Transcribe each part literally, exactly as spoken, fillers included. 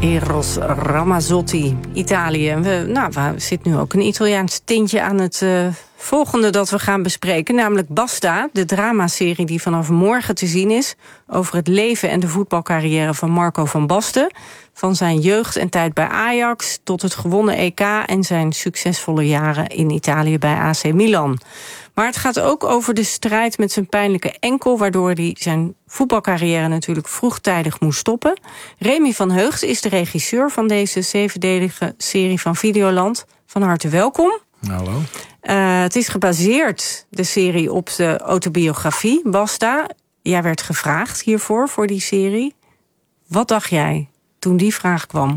Eros Ramazzotti, Italië. We, nou, we zit nu ook een Italiaans tintje aan het uh, volgende dat we gaan bespreken. Namelijk Basta, de dramaserie die vanaf morgen te zien is over het leven en de voetbalcarrière van Marco van Basten. Van zijn jeugd en tijd bij Ajax tot het gewonnen E K en zijn succesvolle jaren in Italië bij A C Milan. Maar het gaat ook over de strijd met zijn pijnlijke enkel, waardoor hij zijn voetbalcarrière natuurlijk vroegtijdig moest stoppen. Remy van Heugt is de regisseur van deze zevendelige serie van Videoland. Van harte welkom. Hallo. Uh, het is gebaseerd, de serie, op de autobiografie Basta. Jij werd gevraagd hiervoor, voor die serie. Wat dacht jij toen die vraag kwam?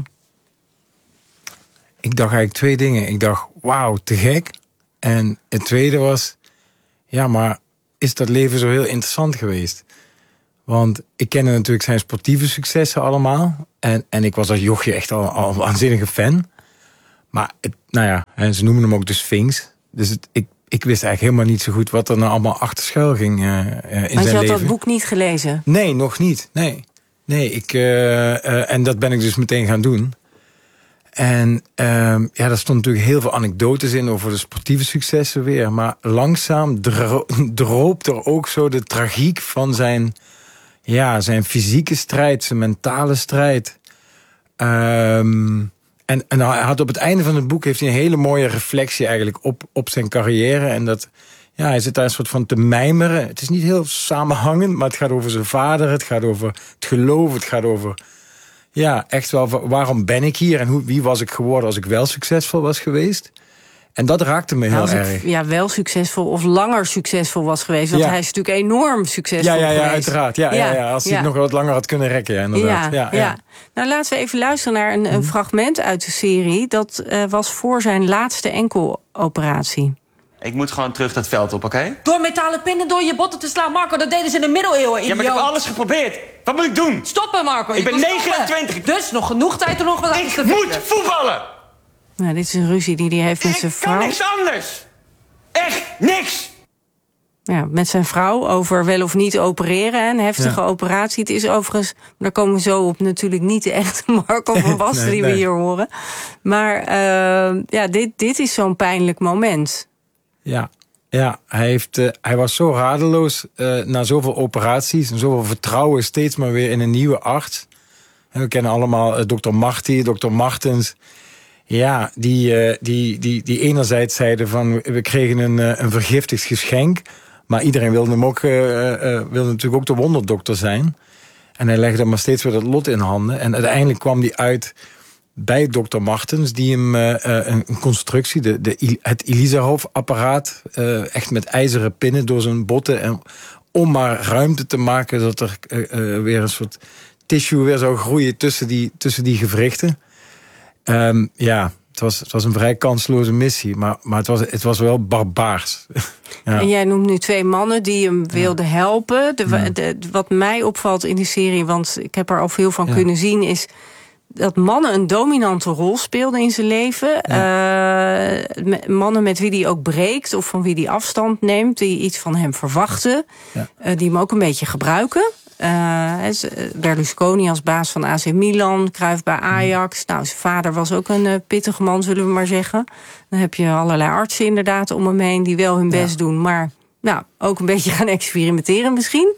Ik dacht eigenlijk twee dingen. Ik dacht, wauw, te gek. En het tweede was, ja, maar is dat leven zo heel interessant geweest? Want ik kende natuurlijk zijn sportieve successen allemaal. En, en ik was als jochje echt al, al een waanzinnige fan. Maar, het, nou ja, en ze noemen hem ook de Sphinx. Dus het, ik, ik wist eigenlijk helemaal niet zo goed wat er nou allemaal achter schuil ging uh, in zijn leven. Want je had dat boek niet gelezen? Nee, nog niet. Nee, nee ik, uh, uh, en dat ben ik dus meteen gaan doen. En uh, ja, daar stond natuurlijk heel veel anekdotes in over de sportieve successen weer. Maar langzaam dro- droop er ook zo de tragiek van zijn, ja, zijn fysieke strijd, zijn mentale strijd. Um, en, en hij had op het einde van het boek heeft hij een hele mooie reflectie eigenlijk op, op zijn carrière. En dat, ja, hij zit daar een soort van te mijmeren. Het is niet heel samenhangend, maar het gaat over zijn vader. Het gaat over het geloof, het gaat over... Ja, echt wel, waarom ben ik hier en hoe, wie was ik geworden als ik wel succesvol was geweest? En dat raakte me heel als erg. Ik, ja, wel succesvol of langer succesvol was geweest. Want ja. hij is natuurlijk enorm succesvol ja, ja, ja, geweest. Uiteraard. Ja, ja. Ja, ja, als hij ja. het nog wat langer had kunnen rekken, ja, inderdaad. Ja, ja, ja. ja. Nou, laten we even luisteren naar een, een fragment uit de serie. Dat uh, was voor zijn laatste enkeloperatie. Ik moet gewoon terug dat veld op, oké? Okay? Door metalen pinnen door je botten te slaan, Marco. Dat deden ze in de middeleeuwen, idioot. Ja, maar ik heb alles geprobeerd. Wat moet ik doen? Stoppen, Marco. Ik ben negenentwintig. Dus nog genoeg tijd om nog wat Ik moet voetballen! Nou, dit is een ruzie die hij heeft met ik zijn vrouw. Ik kan niks anders. Echt niks. Ja, met zijn vrouw over wel of niet opereren. Een heftige ja. operatie. Het is overigens, daar komen we zo op, natuurlijk niet de echte Marco van Basten nee, die we nee. hier horen. Maar uh, ja, dit, dit is zo'n pijnlijk moment. Ja, ja hij, heeft, uh, hij was zo radeloos uh, na zoveel operaties en zoveel vertrouwen steeds maar weer in een nieuwe arts. En we kennen allemaal uh, dokter Marty, dokter Martens. Ja, die, uh, die, die, die enerzijds zeiden van we kregen een, uh, een vergiftigd geschenk. Maar iedereen wilde hem ook, uh, uh, wilde natuurlijk ook de wonderdokter zijn. En hij legde maar steeds weer dat lot in handen. En uiteindelijk kwam hij uit bij dokter Martens, die hem uh, een constructie, de, de, het Ilizarov-apparaat, uh, echt met ijzeren pinnen door zijn botten, en om maar ruimte te maken, dat er uh, uh, weer een soort tissue weer zou groeien tussen die, tussen die gewrichten. Um, ja, het was, het was een vrij kansloze missie, maar, maar het, was, het was wel barbaars. Ja. En jij noemt nu twee mannen die hem wilden helpen. De, ja. de, wat mij opvalt in de serie, want ik heb er al veel van ja. kunnen zien, is dat mannen een dominante rol speelden in zijn leven. Ja. Uh, mannen met wie hij ook breekt of van wie hij afstand neemt, die iets van hem verwachten. Ja. Uh, die hem ook een beetje gebruiken. Uh, Berlusconi als baas van A C Milan, Cruyff bij Ajax. Mm. Nou, zijn vader was ook een uh, pittige man, zullen we maar zeggen. Dan heb je allerlei artsen inderdaad om hem heen die wel hun best ja. doen, maar nou, ook een beetje gaan experimenteren misschien.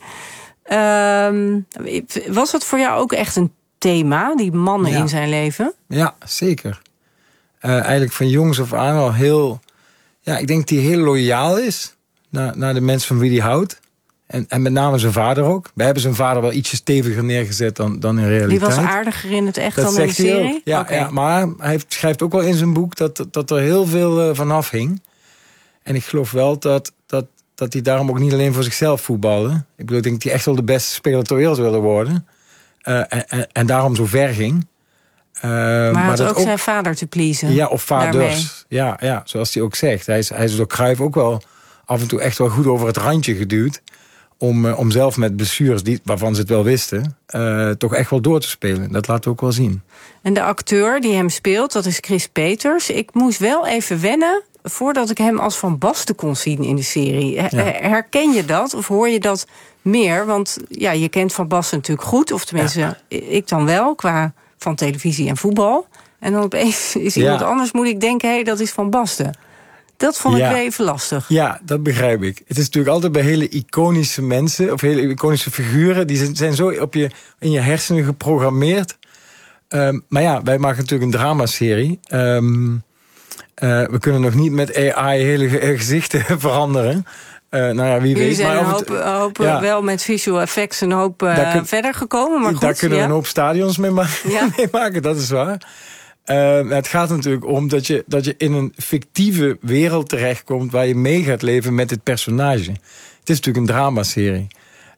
Uh, was dat voor jou ook echt een thema, die mannen ja. in zijn leven? Ja, zeker. Uh, eigenlijk van jongs af aan al heel... Ja, ik denk dat hij heel loyaal is naar, naar de mensen van wie hij houdt. En, en met name zijn vader ook. We hebben zijn vader wel ietsje steviger neergezet dan, dan in realiteit. Die was aardiger in het echt dat dan in de serie? Ja, okay. ja, maar hij schrijft ook wel in zijn boek dat, dat er heel veel uh, van afhing. En ik geloof wel dat, dat, dat hij daarom ook niet alleen voor zichzelf voetbalde. Ik bedoel, ik denk dat hij echt wel de beste speler ter wereld wilde worden. Uh, en, en, en daarom zo ver ging. Uh, maar hij had ook, ook zijn vader te pleasen. Ja, of vaders. Ja, ja, zoals hij ook zegt. Hij is, hij is door Cruyff ook wel af en toe echt wel goed over het randje geduwd. Om, uh, om zelf met blessures, die, waarvan ze het wel wisten, uh, toch echt wel door te spelen. Dat laten we ook wel zien. En de acteur die hem speelt, dat is Chris Peters. Ik moest wel even wennen voordat ik hem als Van Basten kon zien in de serie. Her- ja. Herken je dat of hoor je dat meer? Want ja, je kent Van Basten natuurlijk goed. Of tenminste, ja. ik dan wel, qua van televisie en voetbal. En dan opeens is Ja. iemand anders, moet ik denken, hé, hey, dat is Van Basten. Dat vond ik Ja. weer even lastig. Ja, dat begrijp ik. Het is natuurlijk altijd bij hele iconische mensen, of hele iconische figuren, die zijn, zijn zo op je, in je hersenen geprogrammeerd. Um, maar ja, wij maken natuurlijk een dramaserie. Um, uh, we kunnen nog niet met A I hele ge- gezichten veranderen. Uh, nou ja, wie Jullie weet. zijn maar een of het- hoop, hoop ja. wel met visual effects een hoop uh, Daar kun- verder gekomen. Maar goed, Daar kunnen ja. we een hoop stadions mee, ma- Ja. mee maken, dat is waar. Uh, het gaat natuurlijk om dat je, dat je in een fictieve wereld terechtkomt waar je mee gaat leven met het personage. Het is natuurlijk een dramaserie.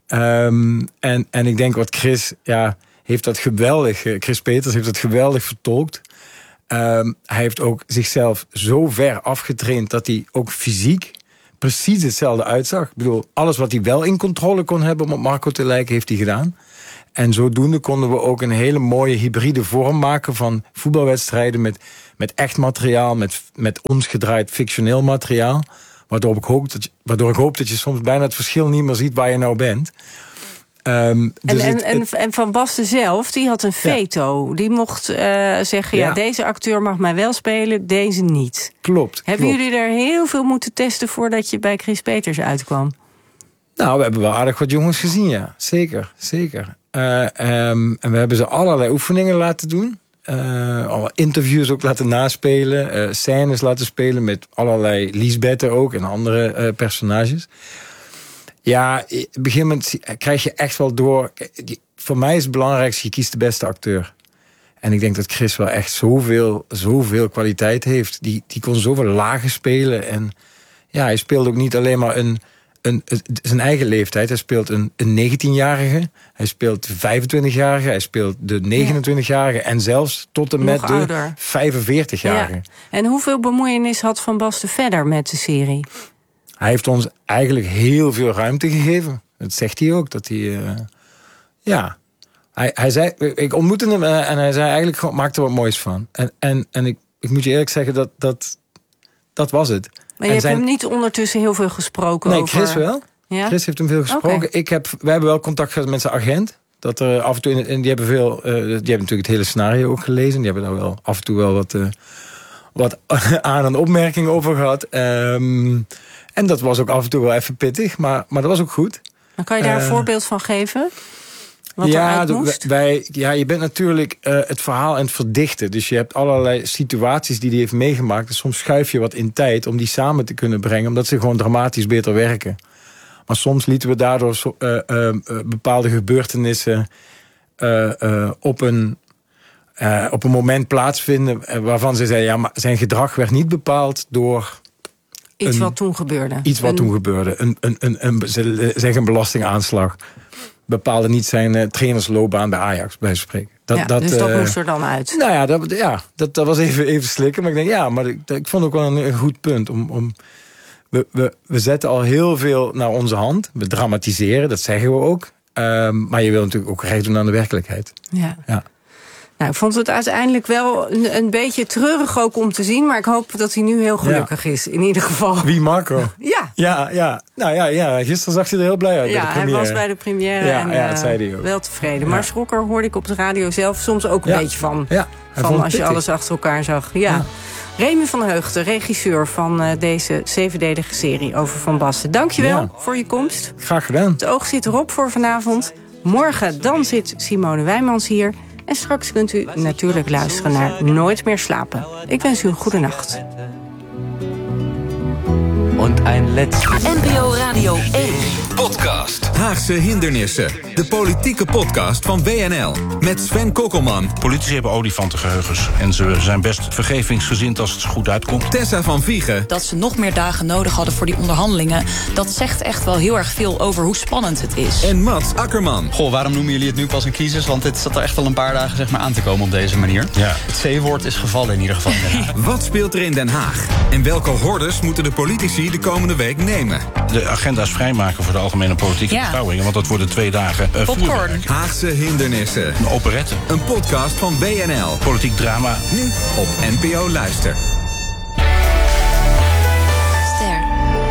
Um, en, en ik denk wat Chris, ja, heeft dat geweldig, Chris Peters heeft dat geweldig vertolkt. Um, hij heeft ook zichzelf zo ver afgetraind dat hij ook fysiek precies hetzelfde uitzag. Ik bedoel, alles wat hij wel in controle kon hebben om op Marco te lijken, heeft hij gedaan. En zodoende konden we ook een hele mooie hybride vorm maken van voetbalwedstrijden met, met echt materiaal, met, met ons gedraaid fictioneel materiaal. Waardoor ik, hoop dat je, waardoor ik hoop dat je soms bijna het verschil niet meer ziet waar je nou bent. Um, dus en, en, het, het, en, en Van Basten zelf, die had een veto. Ja. Die mocht uh, zeggen, ja. ja, deze acteur mag mij wel spelen, deze niet. Klopt. Hebben klopt. jullie er heel veel moeten testen voordat je bij Chris Peters uitkwam? Nou, we hebben wel aardig wat jongens gezien, ja. Zeker, zeker. Uh, um, en we hebben ze allerlei oefeningen laten doen. Uh, alle interviews ook laten naspelen. Uh, scènes laten spelen met allerlei Liesbetten ook en andere uh, personages. Ja, op een gegeven moment krijg je echt wel door. Voor mij is het belangrijkste, je kiest de beste acteur. En ik denk dat Chris wel echt zoveel, zoveel kwaliteit heeft. Die, die kon zoveel lagen spelen. En ja, hij speelde ook niet alleen maar een, een, een, zijn eigen leeftijd. Hij speelt een, een negentienjarige. Hij speelt de vijfentwintigjarige. Hij speelt de negenentwintigjarige. En zelfs tot en met de vijfenveertigjarige. Ja. En hoeveel bemoeienis had Van Basten verder met de serie? Hij heeft ons eigenlijk heel veel ruimte gegeven. Dat zegt hij ook. Dat hij, uh, ja... Hij, hij zei, ik ontmoette hem en hij zei eigenlijk gewoon, maak er wat moois van. En, en, en ik, ik moet je eerlijk zeggen, dat, dat, dat was het. Maar je en hebt zijn... hem niet ondertussen heel veel gesproken nee, over... Nee, Chris wel. Ja? Chris heeft hem veel gesproken. Okay. Ik heb, wij hebben wel contact gehad met zijn agent. Dat er af en toe in, en die hebben veel, uh, die hebben natuurlijk het hele scenario ook gelezen. Die hebben daar wel af en toe wel wat, uh, wat aan- en opmerkingen over gehad. Um, en dat was ook af en toe wel even pittig, maar, maar dat was ook goed. Dan kan je daar uh, een voorbeeld van geven? Wat ja, moest? Wij, ja, je bent natuurlijk uh, het verhaal aan het verdichten. Dus je hebt allerlei situaties die hij heeft meegemaakt. En soms schuif je wat in tijd om die samen te kunnen brengen. Omdat ze gewoon dramatisch beter werken. Maar soms lieten we daardoor uh, uh, uh, bepaalde gebeurtenissen uh, uh, op, een, uh, op een moment plaatsvinden. Uh, waarvan ze zeiden, ja, maar zijn gedrag werd niet bepaald door... Iets een, wat toen gebeurde. Iets wat een, toen gebeurde. Een, een, een, een, een, zeg een belastingaanslag. Bepaalde niet zijn uh, trainersloopbaan bij Ajax, bij spreken. Dat, ja, dat, dus dat uh, moest er dan uit. Nou ja, dat, ja, dat, dat was even, even slikken. Maar ik denk, ja, maar ik, ik vond ook wel een, een goed punt. Om, om, we, we, we zetten al heel veel naar onze hand. We dramatiseren, dat zeggen we ook. Um, maar je wil natuurlijk ook recht doen aan de werkelijkheid. Ja. ja. Nou, ik vond het uiteindelijk wel een, een beetje treurig ook om te zien. Maar ik hoop dat hij nu heel gelukkig ja. is, in ieder geval. Wie, Marco? Ja. Ja, ja. Nou ja, ja, gisteren zag hij er heel blij uit ja, bij de première. hij was bij de première ja, en ja, dat zei hij ook. wel tevreden. Ja. Maar schrok er, hoorde ik op de radio zelf soms ook een ja. beetje van. Ja, van als je alles achter elkaar zag. Ja. ja. Remy van Heugden, regisseur van uh, deze zevendelige serie over Van Basten. Dankjewel ja. voor je komst. Graag gedaan. Het oog zit erop voor vanavond. Morgen dan zit Simone Wijmans hier. En straks kunt u natuurlijk luisteren naar Nooit meer slapen. Ik wens u een goede nacht. Und ein letztes. N P O Radio één. Podcast. Haagse hindernissen. De politieke podcast van W N L. Met Sven Kokkelman. Politici hebben olifantengeheugens. En ze zijn best vergevingsgezind als het goed uitkomt. Tessa van Viegen. Dat ze nog meer dagen nodig hadden voor die onderhandelingen. Dat zegt echt wel heel erg veel over hoe spannend het is. En Mats Akkerman. Goh, waarom noemen jullie het nu pas een crisis? Want dit zat er echt al een paar dagen zeg maar, aan te komen op deze manier. Ja. Het C-woord is gevallen in ieder geval. Wat speelt er in Den Haag? En welke hordes moeten de politici de komende week nemen? De agenda's vrijmaken voor de algemene politieke ja. beschouwingen. Want dat worden twee dagen uh, Popcorn. Haagse hindernissen. Een operette. Een podcast van W N L. Politiek drama. Nu op N P O Luister. Ster.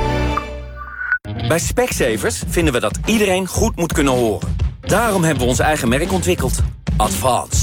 Bij Specsavers vinden we dat iedereen goed moet kunnen horen. Daarom hebben we ons eigen merk ontwikkeld. Advance.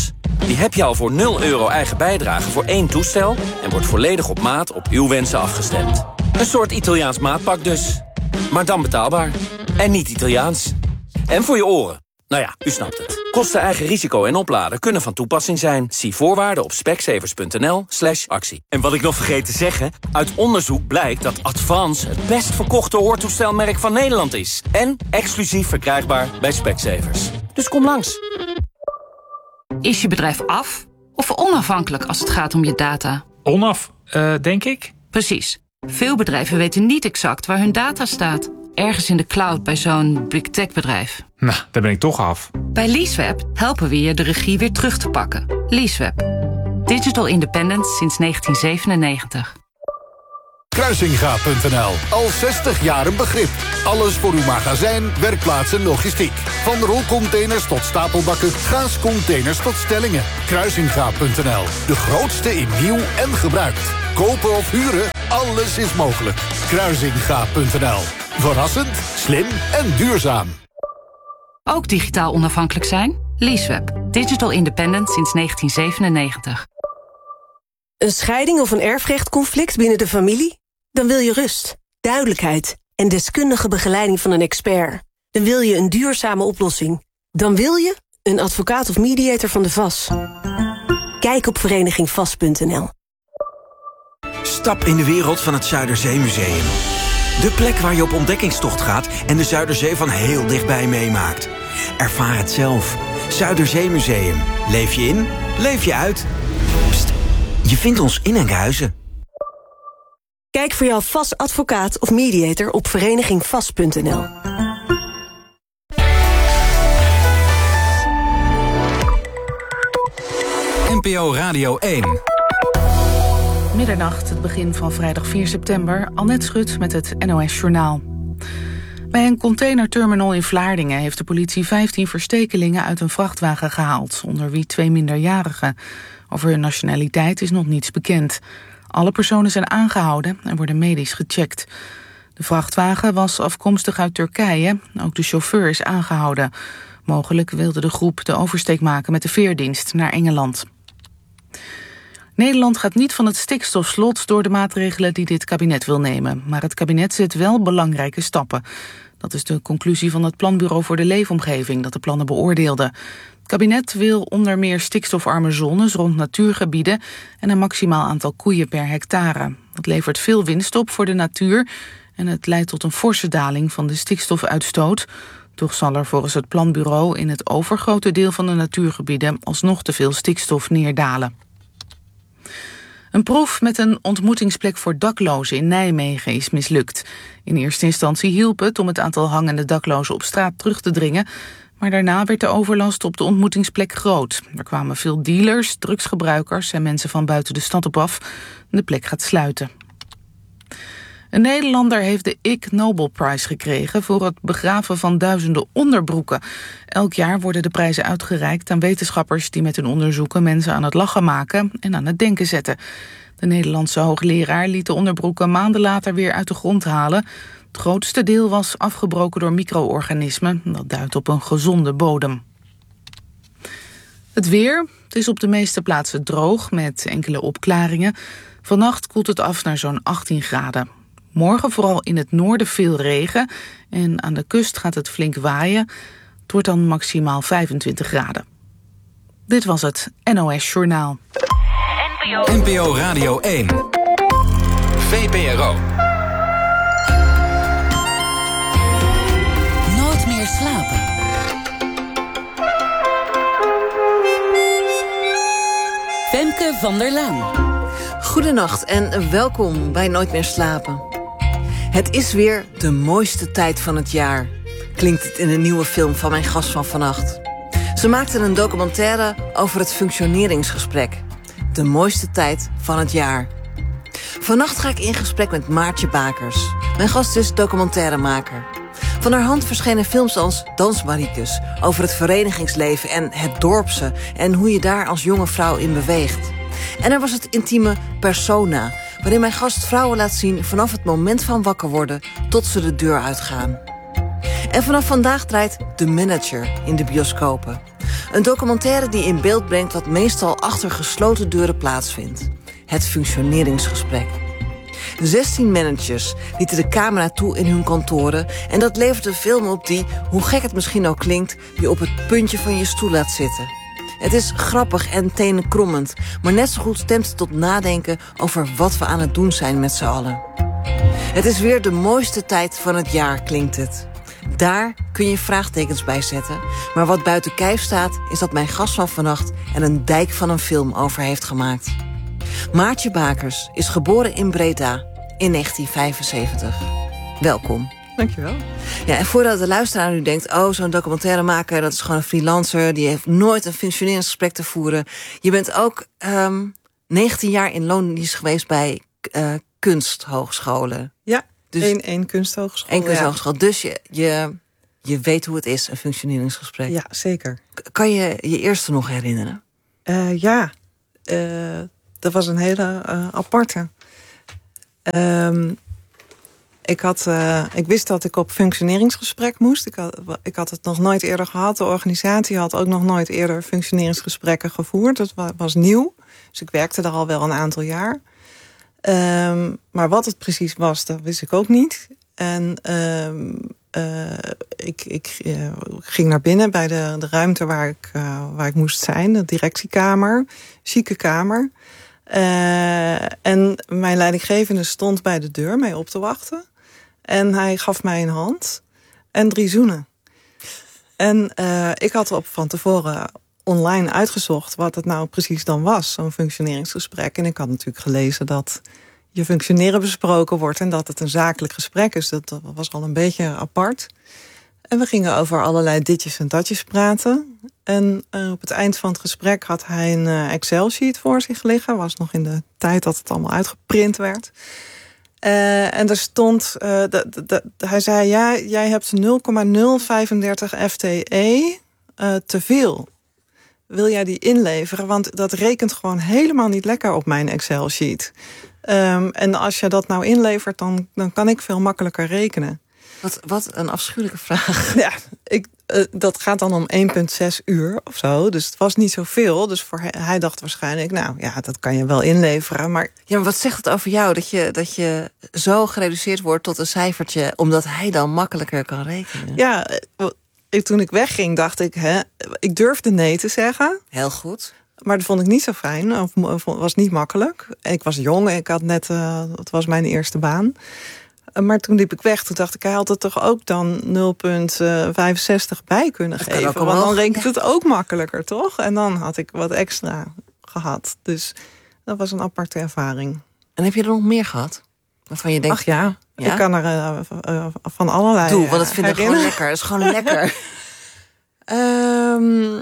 Die heb je al voor nul euro eigen bijdrage voor één toestel en wordt volledig op maat op uw wensen afgestemd. Een soort Italiaans maatpak dus. Maar dan betaalbaar. En niet Italiaans. En voor je oren. Nou ja, u snapt het. Kosten, eigen risico en opladen kunnen van toepassing zijn. Zie voorwaarden op specsavers.nl slash actie. En wat ik nog vergeet te zeggen, uit onderzoek blijkt dat Advance het best verkochte hoortoestelmerk van Nederland is. En exclusief verkrijgbaar bij Specsavers. Dus kom langs. Is je bedrijf af of onafhankelijk als het gaat om je data? Onaf, uh, denk ik. Precies. Veel bedrijven weten niet exact waar hun data staat. Ergens in de cloud bij zo'n big tech bedrijf. Nou, daar ben ik toch af. Bij Leaseweb helpen we je de regie weer terug te pakken. Leaseweb. Digital independence sinds negentien zevenennegentig. Kruisinga punt n l. Al zestig jaar een begrip. Alles voor uw magazijn, werkplaats en logistiek. Van rolcontainers tot stapelbakken, gaascontainers tot stellingen. Kruisinga punt n l. De grootste in nieuw en gebruikt. Kopen of huren, alles is mogelijk. Kruisinga punt n l. Verrassend, slim en duurzaam. Ook digitaal onafhankelijk zijn? Leaseweb. Digital independent sinds negentien zevenennegentig. Een scheiding of een erfrechtconflict binnen de familie? Dan wil je rust, duidelijkheid en deskundige begeleiding van een expert. Dan wil je een duurzame oplossing. Dan wil je een advocaat of mediator van de V A S. Kijk op vereniging vast punt n l. Stap in de wereld van het Zuiderzeemuseum. De plek waar je op ontdekkingstocht gaat en de Zuiderzee van heel dichtbij meemaakt. Ervaar het zelf. Zuiderzeemuseum. Leef je in, leef je uit. Pst, je vindt ons in Enkhuizen. Kijk voor jouw V A S advocaat of mediator op vereniging vast punt n l. N P O Radio één. Middernacht, het begin van vrijdag vier september. Annette Schut met het N O S Journaal. Bij een containerterminal in Vlaardingen heeft de politie vijftien verstekelingen uit een vrachtwagen gehaald, onder wie twee minderjarigen. Over hun nationaliteit is nog niets bekend. Alle personen zijn aangehouden en worden medisch gecheckt. De vrachtwagen was afkomstig uit Turkije. Ook de chauffeur is aangehouden. Mogelijk wilde de groep de oversteek maken met de veerdienst naar Engeland. Nederland gaat niet van het stikstofslot door de maatregelen die dit kabinet wil nemen. Maar het kabinet zet wel belangrijke stappen. Dat is de conclusie van het Planbureau voor de Leefomgeving dat de plannen beoordeelde. Het kabinet wil onder meer stikstofarme zones rond natuurgebieden en een maximaal aantal koeien per hectare. Dat levert veel winst op voor de natuur en het leidt tot een forse daling van de stikstofuitstoot. Toch zal er volgens het Planbureau in het overgrote deel van de natuurgebieden alsnog te veel stikstof neerdalen. Een proef met een ontmoetingsplek voor daklozen in Nijmegen is mislukt. In eerste instantie hielp het om het aantal hangende daklozen op straat terug te dringen, maar daarna werd de overlast op de ontmoetingsplek groot. Er kwamen veel dealers, drugsgebruikers en mensen van buiten de stad op af. De plek gaat sluiten. Een Nederlander heeft de Ig Nobel Prize gekregen voor het begraven van duizenden onderbroeken. Elk jaar worden de prijzen uitgereikt aan wetenschappers die met hun onderzoeken mensen aan het lachen maken en aan het denken zetten. De Nederlandse hoogleraar liet de onderbroeken maanden later weer uit de grond halen. Het grootste deel was afgebroken door micro-organismen. Dat duidt op een gezonde bodem. Het weer. Het is op de meeste plaatsen droog met enkele opklaringen. Vannacht koelt het af naar zo'n achttien graden. Morgen vooral in het noorden veel regen en aan de kust gaat het flink waaien. Het wordt dan maximaal vijfentwintig graden. Dit was het N O S Journaal. N P O Radio één. V P R O. Nooit meer slapen. Femke van der Laan. Goedenacht en welkom bij Nooit meer slapen. Het is weer de mooiste tijd van het jaar, klinkt het in een nieuwe film van mijn gast van vannacht. Ze maakten een documentaire over het functioneringsgesprek. De mooiste tijd van het jaar. Vannacht ga ik in gesprek met Maartje Bakers. Mijn gast is documentairemaker. Van haar hand verschenen films als Dansmariekes, over het verenigingsleven en het dorpse en hoe je daar als jonge vrouw in beweegt. En er was het intieme Persona, waarin mijn gast vrouwen laat zien vanaf het moment van wakker worden tot ze de deur uitgaan. En vanaf vandaag draait The Manager in de bioscopen. Een documentaire die in beeld brengt wat meestal achter gesloten deuren plaatsvindt. Het functioneringsgesprek. zestien managers lieten de camera toe in hun kantoren en dat levert een film op die, hoe gek het misschien ook klinkt, je op het puntje van je stoel laat zitten. Het is grappig en tenenkrommend, maar net zo goed stemt het tot nadenken over wat we aan het doen zijn met z'n allen. Het is weer de mooiste tijd van het jaar, klinkt het. Daar kun je vraagtekens bij zetten, maar wat buiten kijf staat is dat mijn gast van vannacht er een dijk van een film over heeft gemaakt. Maartje Bakers is geboren in Breda in negentien vijfenzeventig. Welkom. Dankjewel. Ja, en voordat de luisteraar nu denkt, oh, zo'n documentairemaker, dat is gewoon een freelancer, die heeft nooit een functioneringsgesprek te voeren. Je bent ook um, negentien jaar in loondienst geweest bij uh, kunsthogescholen. Ja, dus één, één kunsthogeschool. Één kunsthogeschool. Ja. Dus je, je, je weet hoe het is, een functioneringsgesprek. Ja, zeker. K- kan je je eerste nog herinneren? Uh, ja, uh, dat was een hele uh, aparte. Um, Ik, had, uh, ik wist dat ik op functioneringsgesprek moest. Ik had, ik had het nog nooit eerder gehad. De organisatie had ook nog nooit eerder functioneringsgesprekken gevoerd. Dat was, was nieuw. Dus ik werkte daar al wel een aantal jaar. Um, maar wat het precies was, dat wist ik ook niet. En um, uh, ik, ik uh, ging naar binnen bij de, de ruimte waar ik, uh, waar ik moest zijn. De directiekamer. Chique kamer. Uh, en mijn leidinggevende stond bij de deur mee op te wachten. En hij gaf mij een hand en drie zoenen. En uh, ik had op van tevoren online uitgezocht wat het nou precies dan was, zo'n functioneringsgesprek. En ik had natuurlijk gelezen dat je functioneren besproken wordt en dat het een zakelijk gesprek is. Dat was al een beetje apart. En we gingen over allerlei ditjes en datjes praten. En uh, op het eind van het gesprek had hij een uh, Excel-sheet voor zich liggen. Was nog in de tijd dat het allemaal uitgeprint werd. Uh, en er stond, uh, de, de, de, hij zei, ja, jij hebt nul komma nul vijfendertig F T E uh, te veel. Wil jij die inleveren? Want dat rekent gewoon helemaal niet lekker op mijn Excel-sheet. Um, en als je dat nou inlevert, dan, dan kan ik veel makkelijker rekenen. Wat, wat een afschuwelijke vraag. Ja, ik, uh, dat gaat dan om één komma zes uur of zo. Dus het was niet zoveel. Dus voor hij, hij dacht waarschijnlijk, nou ja, dat kan je wel inleveren. Maar ja, maar wat zegt het over jou? Dat je, dat je zo gereduceerd wordt tot een cijfertje, omdat hij dan makkelijker kan rekenen? Ja, uh, toen ik wegging dacht ik, hè, ik durfde nee te zeggen. Heel goed. Maar dat vond ik niet zo fijn. Of was niet makkelijk. Ik was jong. Ik had net, uh, het was mijn eerste baan. Maar toen liep ik weg, toen dacht ik, hij had er toch ook dan nul komma vijfenzestig bij kunnen dat geven. Want dan rekent ja. het ook makkelijker, toch? En dan had ik wat extra gehad. Dus dat was een aparte ervaring. En heb je er nog meer gehad? Waarvan je denkt, ach ja, ja? ik kan er uh, uh, van allerlei Doe, want dat vind ik gewoon lekker. Dat is gewoon lekker. um,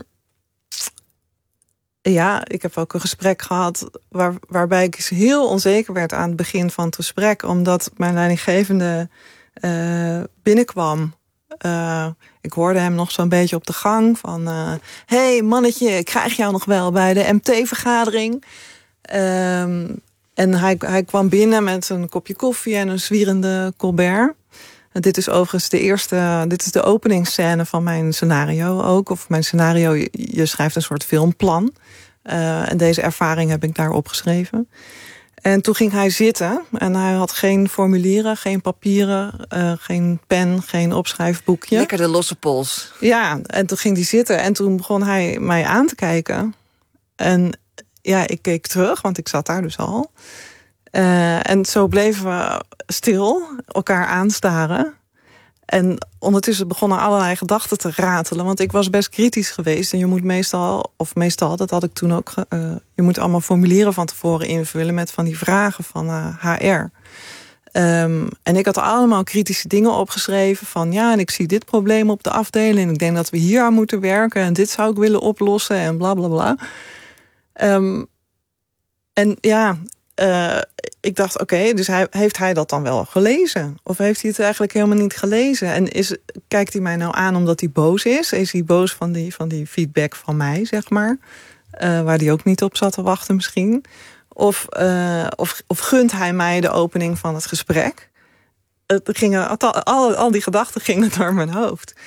Ja, ik heb ook een gesprek gehad waar, waarbij ik heel onzeker werd aan het begin van het gesprek. Omdat mijn leidinggevende uh, binnenkwam. Uh, ik hoorde hem nog zo'n beetje op de gang van... Uh, hey mannetje, krijg jou nog wel bij de M T-vergadering? Um, en hij, hij kwam binnen met een kopje koffie en een zwierende Colbert. En dit is overigens de eerste, dit is de openingsscène van mijn scenario ook. Of mijn scenario, je, je schrijft een soort filmplan. Uh, en deze ervaring heb ik daar opgeschreven. En toen ging hij zitten en hij had geen formulieren, geen papieren, uh, geen pen, geen opschrijfboekje. Lekker de losse pols. Ja, en toen ging hij zitten en toen begon hij mij aan te kijken. En ja, ik keek terug, want ik zat daar dus al. Uh, en zo bleven we stil, elkaar aanstaren. En ondertussen begonnen allerlei gedachten te ratelen. Want ik was best kritisch geweest. En je moet meestal, of meestal, dat had ik toen ook... Uh, je moet allemaal formulieren van tevoren invullen met van die vragen van uh, H R. Um, en ik had allemaal kritische dingen opgeschreven. Van ja, en ik zie dit probleem op de afdeling. En ik denk dat we hier aan moeten werken. En dit zou ik willen oplossen. En bla bla bla. Um, en ja... Uh, ik dacht, oké, okay, dus hij, heeft hij dat dan wel gelezen? Of heeft hij het eigenlijk helemaal niet gelezen? En is, kijkt hij mij nou aan omdat hij boos is? Is hij boos van die, van die feedback van mij, zeg maar? Uh, waar hij ook niet op zat te wachten misschien. Of, uh, of, of gunt hij mij de opening van het gesprek? Het gingen, al, al die gedachten gingen door mijn hoofd.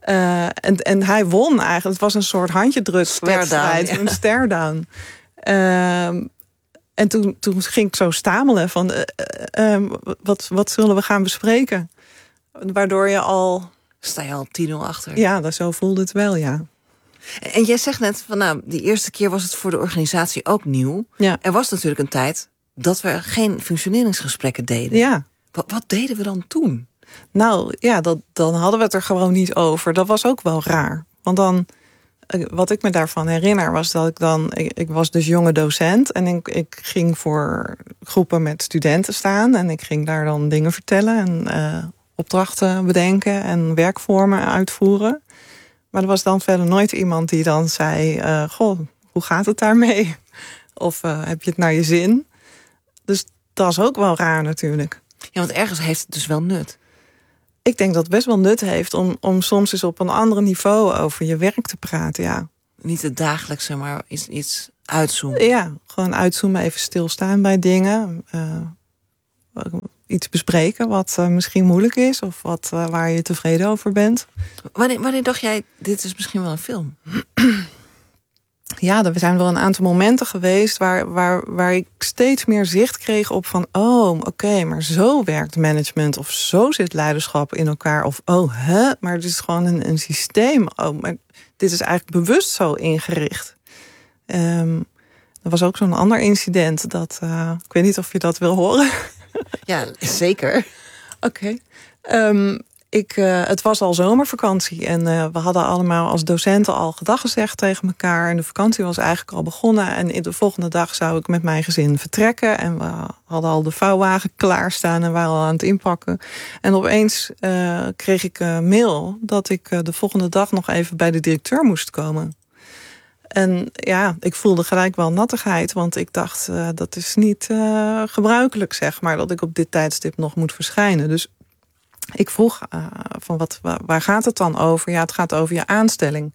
Uh, en, en hij won eigenlijk. Het was een soort handjedrukwedstrijd. Ja. Een stare-down. Uh, en toen, toen ging ik zo stamelen van... Uh, uh, wat, wat zullen we gaan bespreken? Waardoor je al... Sta je al tien nul achter? Ja, dat, zo voelde het wel, ja. En jij zegt net van nou, die eerste keer was het voor de organisatie ook nieuw. Ja. Er was natuurlijk een tijd dat we geen functioneringsgesprekken deden. Ja. Wat, wat deden we dan toen? Nou, ja, dat, dan hadden we het er gewoon niet over. Dat was ook wel raar. Want dan, wat ik me daarvan herinner, was dat ik dan... Ik, ik was dus jonge docent en ik, ik ging voor groepen met studenten staan. En ik ging daar dan dingen vertellen en uh, opdrachten bedenken en werkvormen uitvoeren. Maar er was dan verder nooit iemand die dan zei... Uh, goh, hoe gaat het daarmee? Of uh, heb je het naar je zin? Dus dat is ook wel raar natuurlijk. Ja, want ergens heeft het dus wel nut. Ik denk dat het best wel nut heeft om, om soms eens op een ander niveau over je werk te praten, ja. Niet het dagelijkse, maar iets, iets uitzoomen. Ja, gewoon uitzoomen, even stilstaan bij dingen. Uh, iets bespreken wat uh, misschien moeilijk is of wat, uh, waar je tevreden over bent. Wanneer, wanneer dacht jij, dit is misschien wel een film? Ja, er zijn wel een aantal momenten geweest waar, waar, waar ik steeds meer zicht kreeg op van... oh, oké, okay, maar zo werkt management of zo zit leiderschap in elkaar. Of oh, hè, maar het is gewoon een, een systeem. Oh, maar dit is eigenlijk bewust zo ingericht. Um, er was ook zo'n ander incident. Dat, uh, ik weet niet of je dat wil horen. Ja, zeker. Oké. Okay. Um, Ik, uh, het was al zomervakantie en uh, we hadden allemaal als docenten al gedag gezegd tegen elkaar. En de vakantie was eigenlijk al begonnen. En de volgende dag zou ik met mijn gezin vertrekken. En we hadden al de vouwwagen klaarstaan en waren al aan het inpakken. En opeens uh, kreeg ik een mail dat ik uh, de volgende dag nog even bij de directeur moest komen. En ja, ik voelde gelijk wel nattigheid, want ik dacht uh, dat is niet uh, gebruikelijk, zeg maar, dat ik op dit tijdstip nog moet verschijnen. Dus ik vroeg, uh, van wat, waar gaat het dan over? Ja, het gaat over je aanstelling.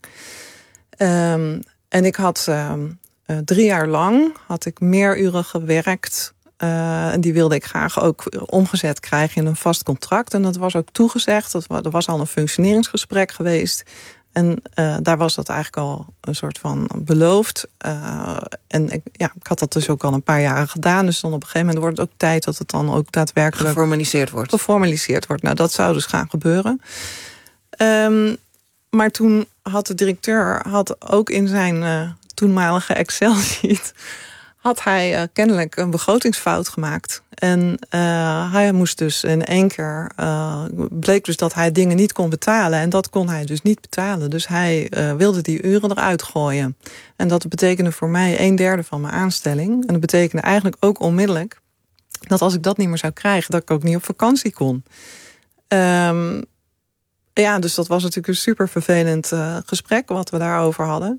Um, en ik had um, uh, drie jaar lang had ik meer uren gewerkt. Uh, en die wilde ik graag ook omgezet krijgen in een vast contract. En dat was ook toegezegd. Dat, er was al een functioneringsgesprek geweest. En uh, daar was dat eigenlijk al een soort van beloofd. Uh, en ik, ja, ik had dat dus ook al een paar jaren gedaan. Dus dan op een gegeven moment wordt het ook tijd dat het dan ook daadwerkelijk... Geformaliseerd wordt. Geformaliseerd wordt. Nou, dat zou dus gaan gebeuren. Um, maar toen had de directeur had ook in zijn uh, toenmalige Excel-sheet... had hij uh, kennelijk een begrotingsfout gemaakt. En uh, hij moest dus in één keer... Uh, bleek dus dat hij dingen niet kon betalen. En dat kon hij dus niet betalen. Dus hij uh, wilde die uren eruit gooien. En dat betekende voor mij een derde van mijn aanstelling. En dat betekende eigenlijk ook onmiddellijk... dat als ik dat niet meer zou krijgen... dat ik ook niet op vakantie kon. Um, ja, dus dat was natuurlijk een super vervelend uh, gesprek... wat we daarover hadden.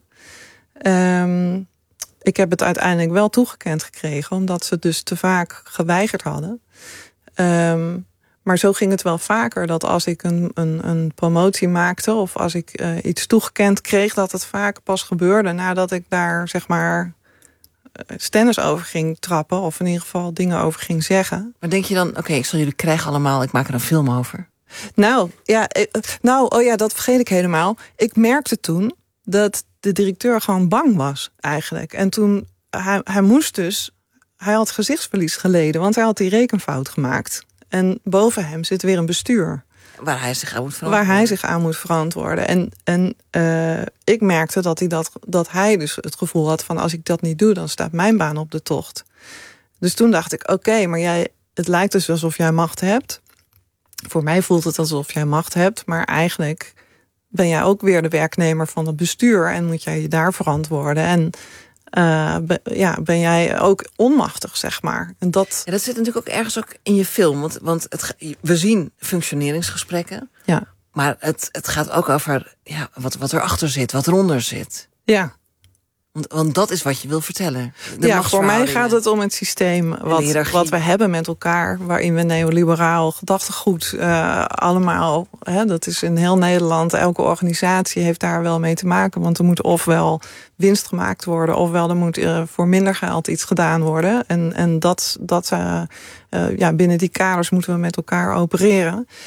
Um, Ik heb het uiteindelijk wel toegekend gekregen... omdat ze dus te vaak geweigerd hadden. Um, maar zo ging het wel vaker... dat als ik een, een, een promotie maakte... of als ik uh, iets toegekend kreeg... dat het vaak pas gebeurde nadat ik daar zeg maar... stennis over ging trappen... of in ieder geval dingen over ging zeggen. Maar denk je dan, oké, okay, ik zal jullie krijgen allemaal... ik maak er een film over? Nou, ja, nou, oh ja, dat vergeet ik helemaal. Ik merkte toen dat... de directeur gewoon bang was, eigenlijk. En toen, hij, hij moest dus... hij had gezichtsverlies geleden, want hij had die rekenfout gemaakt. En boven hem zit weer een bestuur. Waar hij zich aan moet verantwoorden. Waar hij zich aan moet verantwoorden. En, en uh, ik merkte dat hij, dat, dat hij dus het gevoel had van... als ik dat niet doe, dan staat mijn baan op de tocht. Dus toen dacht ik, oké, okay, maar jij, het lijkt dus alsof jij macht hebt. Voor mij voelt het alsof jij macht hebt, maar eigenlijk... ben jij ook weer de werknemer van het bestuur... en moet jij je daar verantwoorden. En uh, be, ja, ben jij ook onmachtig, zeg maar. En dat... Ja, dat zit natuurlijk ook ergens ook in je film. Want, want het, we zien functioneringsgesprekken. Ja. Maar het, het gaat ook over ja, wat, wat erachter zit, wat eronder zit. Ja. Want, want dat is wat je wil vertellen. De ja, voor mij gaat het om het systeem wat, wat we hebben met elkaar... waarin we neoliberaal gedachtegoed uh, allemaal... Hè, dat is in heel Nederland, elke organisatie heeft daar wel mee te maken... want er moet ofwel winst gemaakt worden... ofwel er moet uh, voor minder geld iets gedaan worden. En, en dat, dat uh, uh, ja, binnen die kaders moeten we met elkaar opereren...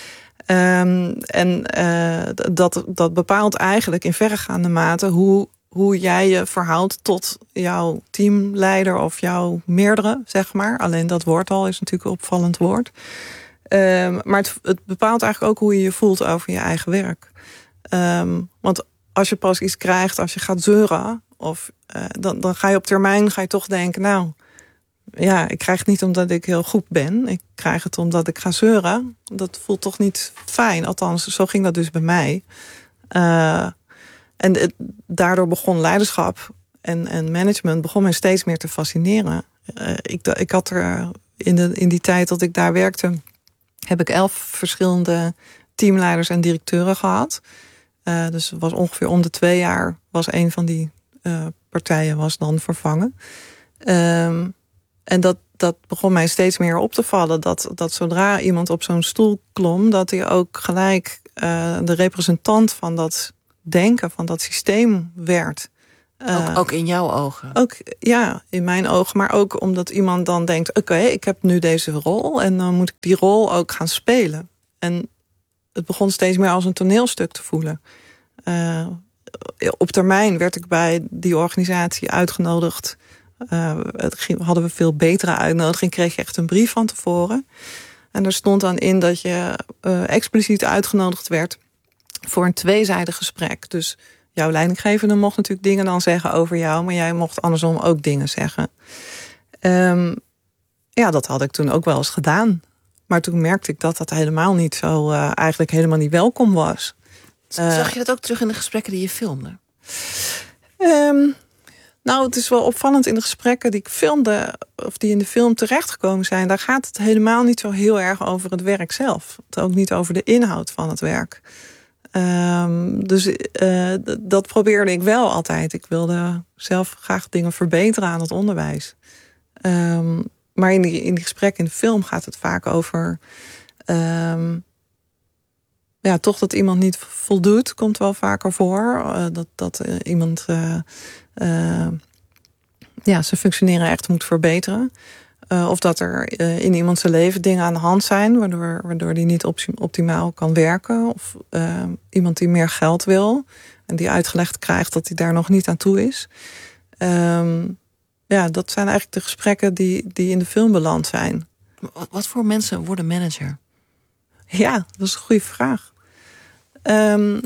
Um, en uh, dat, dat bepaalt eigenlijk in verregaande mate hoe, hoe jij je verhoudt tot jouw teamleider of jouw meerdere, zeg maar. Alleen dat woord al is natuurlijk een opvallend woord. Um, maar het, het bepaalt eigenlijk ook hoe je je voelt over je eigen werk. Um, want als je pas iets krijgt, als je gaat zeuren, of uh, dan, dan ga je op termijn ga je toch denken, nou, ja, ik krijg het niet omdat ik heel goed ben. Ik krijg het omdat ik ga zeuren. Dat voelt toch niet fijn. Althans, zo ging dat dus bij mij. Uh, en het, daardoor begon leiderschap en, en management begon mij steeds meer te fascineren. Uh, ik, ik had er in, de, in die tijd dat ik daar werkte, heb ik elf verschillende teamleiders en directeuren gehad. Uh, dus was ongeveer om de twee jaar was een van die uh, partijen was dan vervangen. Um, en dat, dat begon mij steeds meer op te vallen. Dat, dat zodra iemand op zo'n stoel klom, dat hij ook gelijk uh, de representant van dat denken, van dat systeem werd. Uh, ook, ook in jouw ogen? Ook, ja, in mijn ogen. Maar ook omdat iemand dan denkt, oké, okay, ik heb nu deze rol en dan moet ik die rol ook gaan spelen. En het begon steeds meer als een toneelstuk te voelen. Uh, op termijn werd ik bij die organisatie uitgenodigd. Uh, het ging, hadden we veel betere uitnodiging. Kreeg je echt een brief van tevoren. En er stond dan in dat je uh, expliciet uitgenodigd werd voor een tweezijdig gesprek. Dus jouw leidinggevende mocht natuurlijk dingen dan zeggen over jou, maar jij mocht andersom ook dingen zeggen. Um, ja, dat had ik toen ook wel eens gedaan. Maar toen merkte ik dat dat helemaal niet zo, uh, eigenlijk helemaal niet welkom was. Uh, Zag je dat ook terug in de gesprekken die je filmde? Um, nou, het is wel opvallend in de gesprekken die ik filmde, of die in de film terechtgekomen zijn. Daar gaat het helemaal niet zo heel erg over het werk zelf. Het ook niet over de inhoud van het werk. Um, dus uh, dat probeerde ik wel altijd. Ik wilde zelf graag dingen verbeteren aan het onderwijs. Um, maar in die, in die gesprekken in de film gaat het vaak over Um, ja, toch dat iemand niet voldoet, komt wel vaker voor. Uh, dat dat uh, iemand uh, uh, ja, zijn functioneren echt moet verbeteren. Uh, of dat er uh, in iemand zijn leven dingen aan de hand zijn, waardoor, waardoor die niet optimaal kan werken. Of uh, iemand die meer geld wil en die uitgelegd krijgt dat hij daar nog niet aan toe is. Um, ja, dat zijn eigenlijk de gesprekken die, die in de film beland zijn. Wat, wat voor mensen worden manager? Ja, dat is een goede vraag. Um,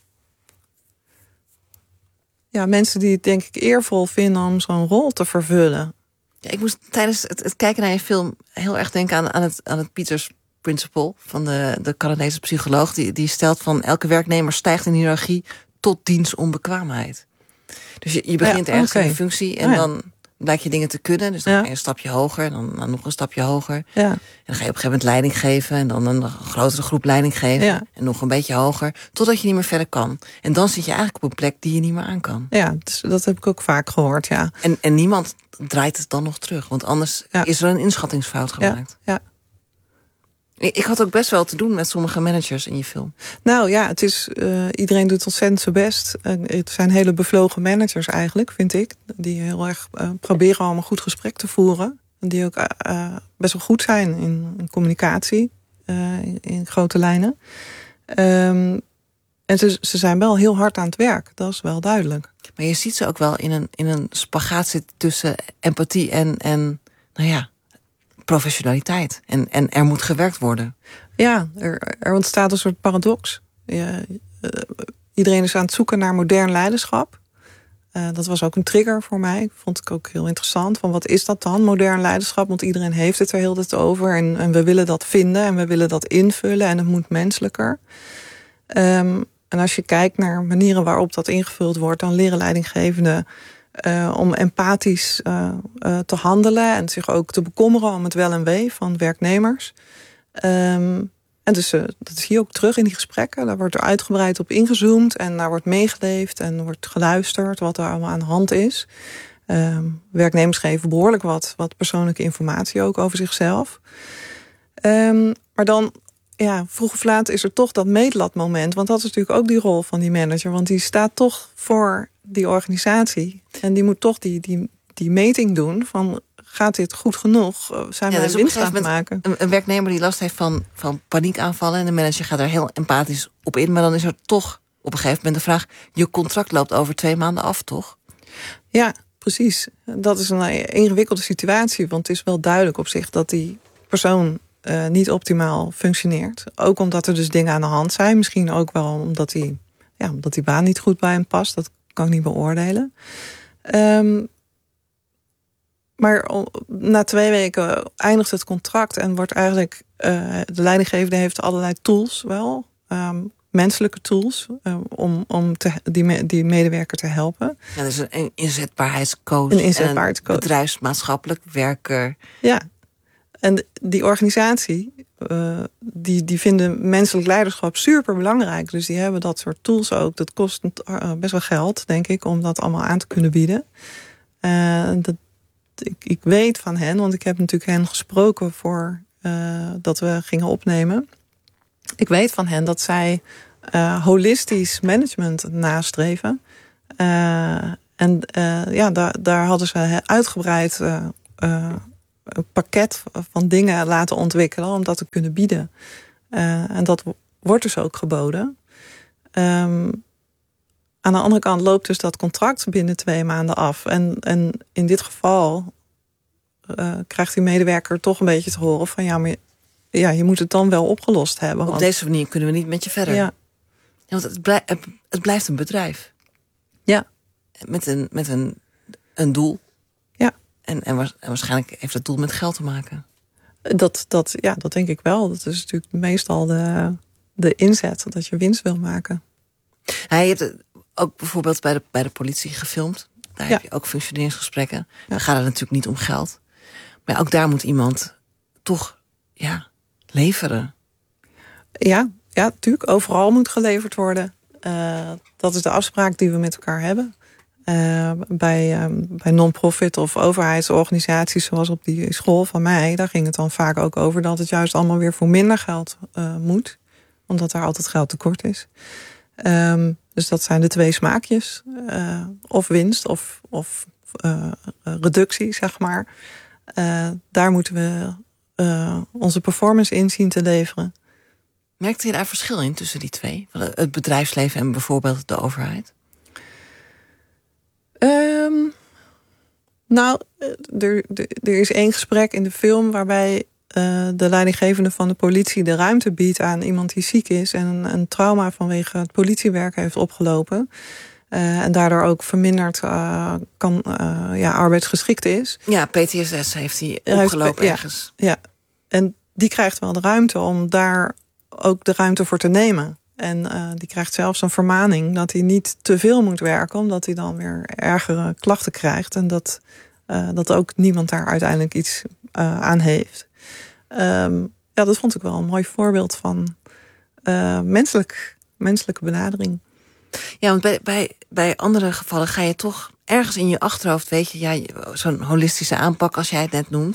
ja, mensen die het denk ik eervol vinden om zo'n rol te vervullen. Ja, ik moest tijdens het, het kijken naar je film heel erg denken aan, aan het, aan het Peters Principle van de, de Canadese psycholoog. Die, die stelt van elke werknemer stijgt in hiërarchie tot diens onbekwaamheid. Dus je, je begint ja, ergens okay. in een functie en ja. dan blijkt je dingen te kunnen. Dus dan ja. ga je een stapje hoger, dan, dan nog een stapje hoger. Ja. En dan ga je op een gegeven moment leiding geven en dan een grotere groep leiding geven. Ja. En nog een beetje hoger, totdat je niet meer verder kan. En dan zit je eigenlijk op een plek die je niet meer aan kan. Ja, dus dat heb ik ook vaak gehoord, ja. En, en niemand draait het dan nog terug, want anders ja. is er een inschattingsfout gemaakt. Ja, ja. Ik had ook best wel te doen met sommige managers in je film. Nou ja, het is, uh, iedereen doet ontzettend zijn best. Uh, het zijn hele bevlogen managers eigenlijk, vind ik. Die heel erg uh, proberen om een goed gesprek te voeren. En die ook uh, best wel goed zijn in, in communicatie. Uh, in, in grote lijnen. Um, en ze, ze zijn wel heel hard aan het werk. Dat is wel duidelijk. Maar je ziet ze ook wel in een, in een spagaat zitten tussen empathie en, en nou ja, professionaliteit. En, en er moet gewerkt worden. Ja, er, er ontstaat een soort paradox. Ja, uh, iedereen is aan het zoeken naar modern leiderschap. Uh, dat was ook een trigger voor mij. Vond ik ook heel interessant. Van wat is dat dan, modern leiderschap? Want iedereen heeft het er heel tijd over. En, en we willen dat vinden en we willen dat invullen. En het moet menselijker. Um, en als je kijkt naar manieren waarop dat ingevuld wordt, dan leren leidinggevenden Uh, om empathisch uh, uh, te handelen en zich ook te bekommeren om het wel en wee van werknemers. Um, en dus uh, dat zie je ook terug in die gesprekken. Daar wordt er uitgebreid op ingezoomd en daar wordt meegeleefd en wordt geluisterd wat er allemaal aan de hand is. Um, werknemers geven behoorlijk wat, wat persoonlijke informatie ook over zichzelf. Um, maar dan, ja, vroeg of laat is er toch dat meetlatmoment, want dat is natuurlijk ook die rol van die manager, want die staat toch voor die organisatie. En die moet toch die, die, die meting doen van, gaat dit goed genoeg? Zijn ja, we dus winst op een aan het maken? Een, een werknemer die last heeft van, van paniekaanvallen... en de manager gaat er heel empathisch op in... maar dan is er toch op een gegeven moment de vraag... je contract loopt over twee maanden af, toch? Ja, precies. Dat is een ingewikkelde situatie. Want het is wel duidelijk op zich dat die persoon uh, niet optimaal functioneert. Ook omdat er dus dingen aan de hand zijn. Misschien ook wel omdat die, ja, omdat die baan niet goed bij hem past. Dat kan ik niet beoordelen. Um, maar na twee weken eindigt het contract en wordt eigenlijk... Uh, de leidinggevende heeft allerlei tools wel... Um, menselijke tools uh, om, om te, die, die medewerker te helpen. Ja, dus een inzetbaarheidscoach. Een inzetbaarheidscoach. En een bedrijfsmaatschappelijk werker. Ja, en die organisatie, uh, die, die vinden menselijk leiderschap super belangrijk. Dus die hebben dat soort tools ook. Dat kost uh, best wel geld, denk ik, om dat allemaal aan te kunnen bieden. Uh, dat, ik, ik weet van hen, want ik heb natuurlijk hen gesproken voor uh, dat we gingen opnemen. Ik weet van hen dat zij uh, holistisch management nastreven. Uh, en uh, ja, daar, daar hadden ze uitgebreid uh, uh, een pakket van dingen laten ontwikkelen om dat te kunnen bieden. Uh, en dat wordt dus ook geboden. Um, aan de andere kant loopt dus dat contract binnen twee maanden af. En, en in dit geval uh, krijgt die medewerker toch een beetje te horen van ja, maar ja, je moet het dan wel opgelost hebben. Op want... deze manier kunnen we niet met je verder. Ja. Ja, want het, blijft, het blijft een bedrijf. Ja. Met een, met een, een doel. Ja. En, en waarschijnlijk heeft dat doel met geld te maken. Dat, dat, ja, dat denk ik wel. Dat is natuurlijk meestal de, de inzet, dat je winst wil maken. Hij heeft ook bijvoorbeeld bij de, bij de politie gefilmd. Daar ja. heb je ook functioneringsgesprekken. Ja. Dan gaat het natuurlijk niet om geld. Maar ook daar moet iemand toch ja, leveren. Ja, ja, natuurlijk. Overal moet geleverd worden. Uh, dat is de afspraak die we met elkaar hebben. Uh, bij, um, bij non-profit of overheidsorganisaties zoals op die school van mij, daar ging het dan vaak ook over dat het juist allemaal weer voor minder geld uh, moet. Omdat daar altijd geld tekort is. Um, dus dat zijn de twee smaakjes. Uh, of winst of, of uh, reductie, zeg maar. Uh, daar moeten we uh, onze performance in zien te leveren. Merkte je daar verschil in tussen die twee? Het bedrijfsleven en bijvoorbeeld de overheid? Um, nou, er, er is één gesprek in de film waarbij uh, de leidinggevende van de politie de ruimte biedt aan iemand die ziek is en een, een trauma vanwege het politiewerk heeft opgelopen. Uh, en daardoor ook verminderd uh, kan, uh, ja, arbeidsgeschikt is. Ja, P T S S heeft hij opgelopen ja, ergens. Ja, en die krijgt wel de ruimte om daar ook de ruimte voor te nemen. En uh, die krijgt zelfs een vermaning dat hij niet te veel moet werken, omdat hij dan weer ergere klachten krijgt. En dat, uh, dat ook niemand daar uiteindelijk iets uh, aan heeft. Um, ja, dat vond ik wel een mooi voorbeeld van uh, menselijk, menselijke benadering. Ja, want bij, bij, bij andere gevallen ga je toch ergens in je achterhoofd, weet je, ja, zo'n holistische aanpak als jij het net noemt.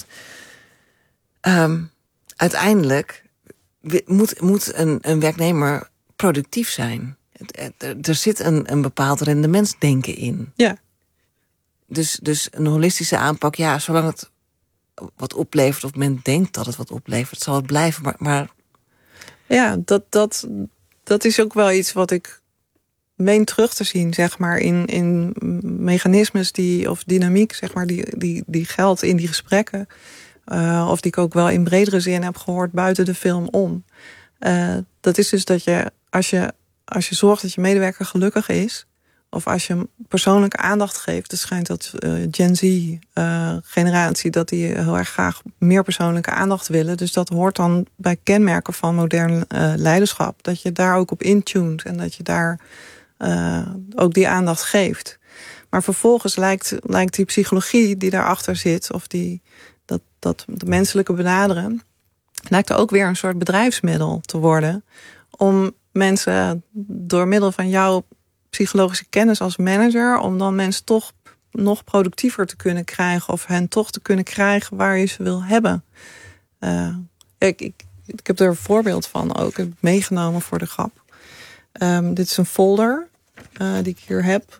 Um, uiteindelijk moet, moet een, een werknemer productief zijn. Er zit een, een bepaald rendementsdenken in. Ja. Dus, dus een holistische aanpak, ja, zolang het wat oplevert, of men denkt dat het wat oplevert, zal het blijven. Maar, maar... Ja, dat, dat, dat is ook wel iets wat ik meen terug te zien, zeg maar, in, in mechanismes die, of dynamiek, zeg maar, die, die, die geldt in die gesprekken. Uh, of die ik ook wel in bredere zin heb gehoord buiten de film om. Uh, dat is dus dat je als, je, als je zorgt dat je medewerker gelukkig is, of als je hem persoonlijke aandacht geeft, het schijnt dat uh, Gen Z-generatie, uh, dat die heel erg graag meer persoonlijke aandacht willen. Dus dat hoort dan bij kenmerken van modern uh, leiderschap. Dat je daar ook op intunt en dat je daar uh, ook die aandacht geeft. Maar vervolgens lijkt, lijkt die psychologie die daarachter zit, of die, dat, dat de menselijke benaderen, lijkt er ook weer een soort bedrijfsmiddel te worden om mensen door middel van jouw psychologische kennis als manager, om dan mensen toch nog productiever te kunnen krijgen of hen toch te kunnen krijgen waar je ze wil hebben. Uh, ik, ik, ik heb er een voorbeeld van ook. Ik heb het meegenomen voor de grap. Um, dit is een folder uh, die ik hier heb.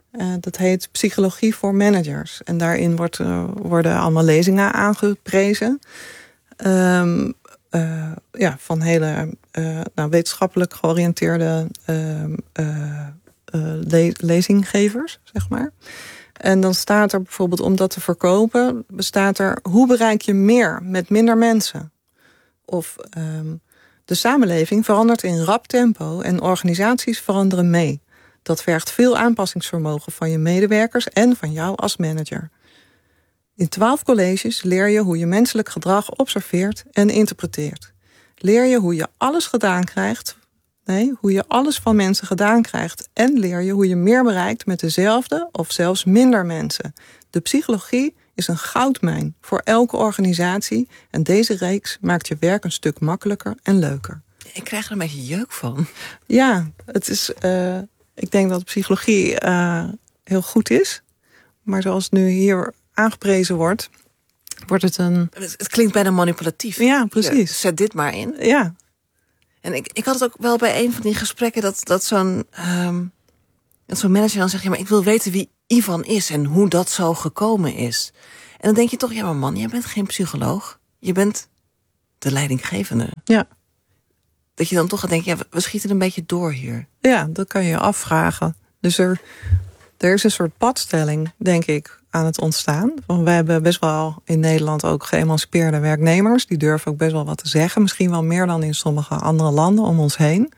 Uh, dat heet Psychologie voor Managers. En daarin wordt, uh, worden allemaal lezingen aangeprezen. Um, uh, ja, van hele uh, nou, wetenschappelijk georiënteerde uh, uh, uh, le- lezinggevers, zeg maar. En dan staat er bijvoorbeeld, om dat te verkopen, bestaat er: hoe bereik je meer met minder mensen? Of um, de samenleving verandert in rap tempo en organisaties veranderen mee. Dat vergt veel aanpassingsvermogen van je medewerkers en van jou als manager. In twaalf colleges leer je hoe je menselijk gedrag observeert en interpreteert. Leer je hoe je alles gedaan krijgt, nee, hoe je alles van mensen gedaan krijgt. En leer je hoe je meer bereikt met dezelfde of zelfs minder mensen. De psychologie is een goudmijn voor elke organisatie. En deze reeks maakt je werk een stuk makkelijker en leuker. Ik krijg er een beetje jeuk van. Ja, het is... Uh, ik denk dat psychologie uh, heel goed is. Maar zoals het nu hier aangeprezen wordt, wordt het een... Het, het klinkt bijna manipulatief. Ja, precies. Ja, zet dit maar in. Ja. En ik, ik had het ook wel bij een van die gesprekken dat, dat zo'n um, dat zo'n manager dan zegt: ja, maar ik wil weten wie Ivan is en hoe dat zo gekomen is. En dan denk je toch: ja, maar man, jij bent geen psycholoog. Je bent de leidinggevende. Ja. Dat je dan toch gaat denken: ja, we schieten een beetje door hier. Ja, dat kan je je afvragen. Dus er, er is een soort padstelling, denk ik, aan het ontstaan. Want we hebben best wel in Nederland ook geëmancipeerde werknemers. Die durven ook best wel wat te zeggen. Misschien wel meer dan in sommige andere landen om ons heen.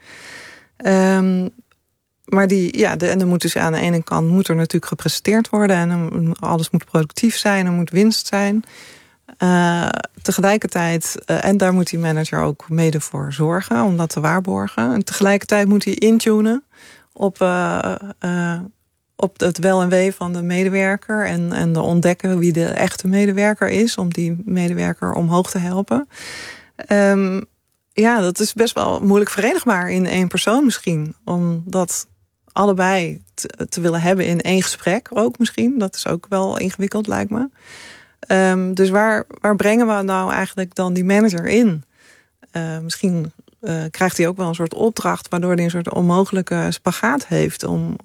Um, maar die, ja, de, en er moet dus aan de ene kant moet er natuurlijk gepresteerd worden. En er, alles moet productief zijn, er moet winst zijn. Uh, tegelijkertijd, uh, en daar moet die manager ook mede voor zorgen, om dat te waarborgen. En tegelijkertijd moet hij intunen op, uh, uh, op het wel en wee van de medewerker. En, en de ontdekken wie de echte medewerker is, om die medewerker omhoog te helpen. Um, ja, dat is best wel moeilijk verenigbaar in één persoon misschien. Om dat allebei te, te willen hebben in één gesprek ook misschien. Dat is ook wel ingewikkeld, lijkt me. Um, dus waar, waar brengen we nou eigenlijk dan die manager in? Uh, misschien uh, krijgt hij ook wel een soort opdracht, waardoor hij een soort onmogelijke spagaat heeft om,